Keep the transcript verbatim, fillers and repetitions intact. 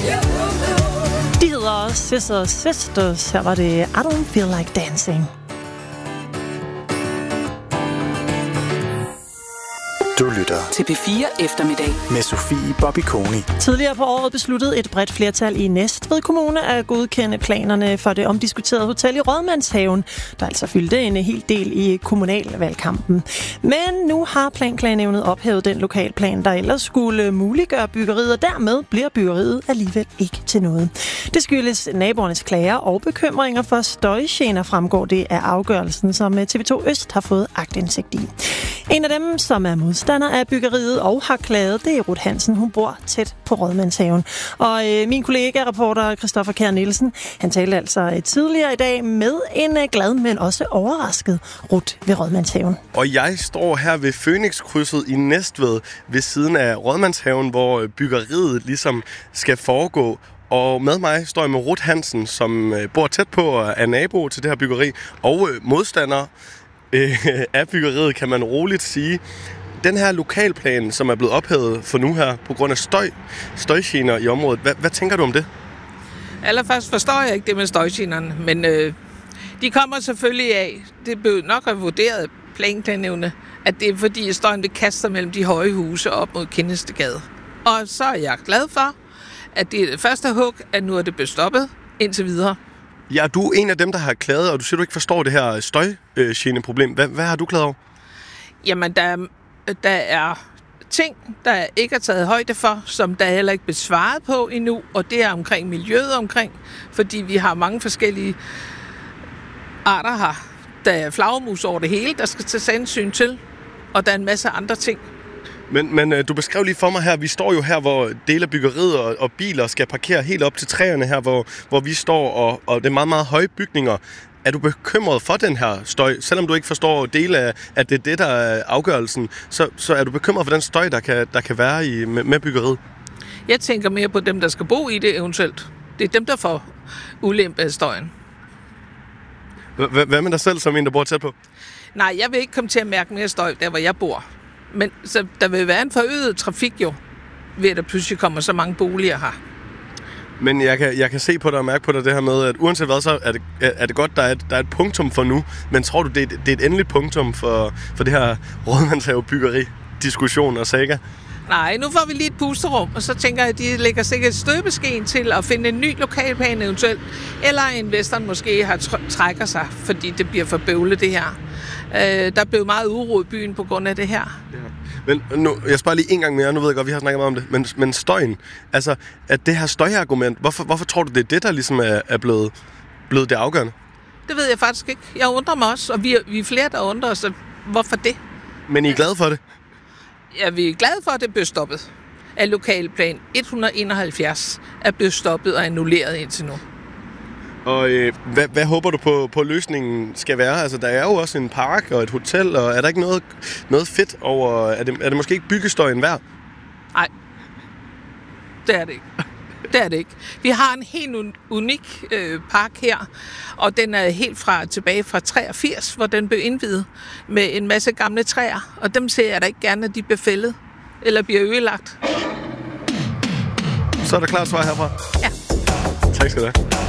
De hedder Scissor Sisters. Her var det I Don't Feel Like Dancing. Du lytter til P fire Eftermiddag med Sofie Bobby Koni. Tidligere på året besluttede et bredt flertal i Næstved Kommune at godkende planerne for det omdiskuterede hotel i Rådmandshaven, der altså fyldte en hel del i kommunalvalgkampen. Men nu har Planklagenævnet ophævet den lokalplan, der ellers skulle muliggøre byggeriet, og dermed bliver byggeriet alligevel ikke til noget. Det skyldes naboernes klager og bekymringer for støjgener, fremgår det af afgørelsen, som T V to Øst har fået aktindsigt i. En af dem, som er modstander af byggeriet og har klaget, det er Ruth Hansen. Hun bor tæt på Rådmandshaven. Og øh, min kollega, reporter Christoffer Kjær Nielsen, han talte altså øh, tidligere i dag med en øh, glad, men også overrasket Ruth ved Rådmandshaven. Og jeg står her ved Fønixkrydset i Næstved ved siden af Rådmandshaven, hvor byggeriet ligesom skal foregå. Og med mig står jeg med Ruth Hansen, som øh, bor tæt på og er nabo til det her byggeri, og øh, modstander af byggeriet, kan man roligt sige. Den her lokalplan, som er blevet ophævet for nu her, på grund af støj, støjgener i området, hvad, hvad tænker du om det? Allerførst forstår jeg ikke det med støjgenerne, men øh, de kommer selvfølgelig af, det blev nok vurderet af Planklagenævnet, at det er fordi støjen vil kaste sig mellem de høje huse op mod Kindestegade. Og så er jeg glad for, at det er det første hug, at nu er det blevet stoppet indtil videre. Ja, du er en af dem, der har klaget, og du siger, du ikke forstår det her støjgeneproblem. Hvad, hvad har du klaget over? Jamen, der, der er ting, der ikke er taget højde for, som der heller ikke blev svaret på endnu, og det er omkring miljøet omkring, fordi vi har mange forskellige arter her. Der er flagermus over det hele, der skal tages hensyn til, og der er en masse andre ting. Men, men du beskrev lige for mig her, vi står jo her, hvor dele af byggeriet og, og biler skal parkere helt op til træerne her, hvor, hvor vi står, og, og det er meget, meget høje bygninger. Er du bekymret for den her støj? Selvom du ikke forstår dele af, at det er det, der er afgørelsen, så, så er du bekymret for den støj, der kan, der kan være i, med, med byggeriet? Jeg tænker mere på dem, der skal bo i det eventuelt. Det er dem, der får ulempe af støjen. Hvad med dig selv som en, der bor tæt på? Nej, jeg vil ikke komme til at mærke mere støj, der hvor jeg bor. Men så der vil være en forøget trafik jo, ved at der pludselig kommer så mange boliger her. Men jeg kan, jeg kan se på dig og mærke på dig det her med, at uanset hvad, så er det, er det godt, der er, et, der er et punktum for nu. Men tror du, det er, det er et endeligt punktum for, for det her Rådmandshavebyggeri-diskussion og saga? Nej, nu får vi lige et pusterum, og så tænker jeg, at de lægger sikkert støbeskeen til at finde en ny lokalplan eventuelt. Eller investoren måske har tr- trækker sig, fordi det bliver for bøvlet det her. Øh, der blev meget uro i byen på grund af det her. Ja. Men nu, jeg spørger lige en gang mere, nu ved jeg godt, vi har snakket meget om det, men, men støjen, altså, at det her støjargument, hvorfor, hvorfor tror du, det er det, der ligesom er, er blevet, blevet det afgørende? Det ved jeg faktisk ikke. Jeg undrer mig også, og vi er, vi er flere, der undrer os, hvorfor det? Men I er glade for det? Ja, vi er glade for, at det blev stoppet. At lokalplan et hundrede enoghalvfjerds er blevet stoppet og annulleret indtil nu. Og øh, hvad, hvad håber du på, på løsningen skal være? Altså, der er jo også en park og et hotel, og er der ikke noget, noget fedt over... Er det, er det måske ikke byggestøjen værd? Nej, det er det ikke. Det er det ikke. Vi har en helt unik øh, park her, og den er helt fra tilbage fra treogfirs, hvor den blev indviet med en masse gamle træer, og dem ser jeg da ikke gerne, at de bliver fældet eller bliver ødelagt. Så er der klart svar herfra? Ja. Tak skal du have.